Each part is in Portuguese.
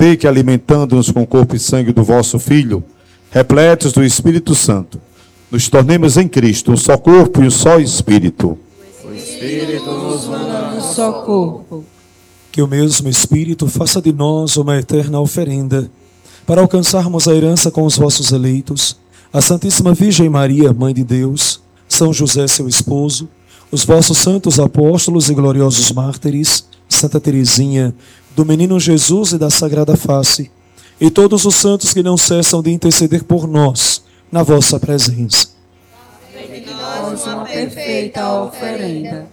conceder que, alimentando-nos com o corpo e sangue do vosso Filho, repletos do Espírito Santo, nos tornemos em Cristo um só corpo e um só Espírito. O Espírito nos manda um só corpo. Que o mesmo Espírito faça de nós uma eterna oferenda, para alcançarmos a herança com os vossos eleitos, a Santíssima Virgem Maria, Mãe de Deus, São José, seu esposo, os vossos santos apóstolos e gloriosos mártires, Santa Teresinha, do Menino Jesus e da Sagrada Face, e todos os santos que não cessam de interceder por nós, na vossa presença. Feita de nós uma perfeita oferenda.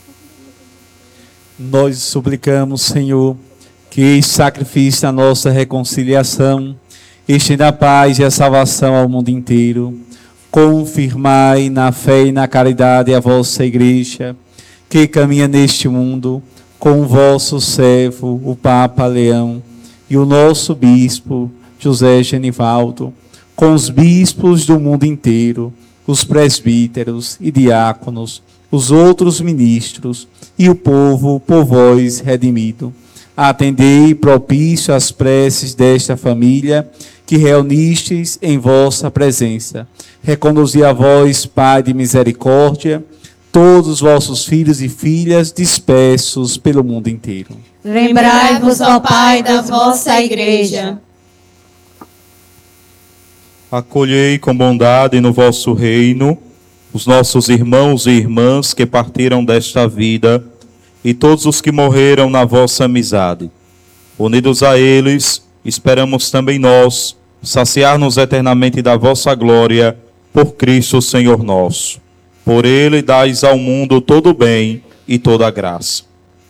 Nós suplicamos, Senhor, que este sacrifício da nossa reconciliação estenda a paz e a salvação ao mundo inteiro. Confirmai na fé e na caridade a vossa Igreja, que caminha neste mundo, com o vosso servo, o Papa Leão, e o nosso bispo, José Genivaldo, com os bispos do mundo inteiro, os presbíteros e diáconos, os outros ministros e o povo por vós redimido. Atendei propício às preces desta família que reunistes em vossa presença. Reconduzi a vós, Pai de misericórdia, todos os vossos filhos e filhas dispersos pelo mundo inteiro. Lembrai-vos, ó Pai, da vossa Igreja. Acolhei com bondade no vosso reino os nossos irmãos e irmãs que partiram desta vida e todos os que morreram na vossa amizade. Unidos a eles, esperamos também nós saciar-nos eternamente da vossa glória por Cristo Senhor nosso. Por ele dais ao mundo todo o bem e toda a graça.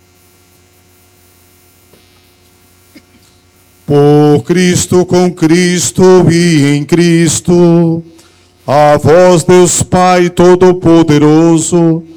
Por Cristo, com Cristo e em Cristo, a vós, Deus Pai Todo-Poderoso,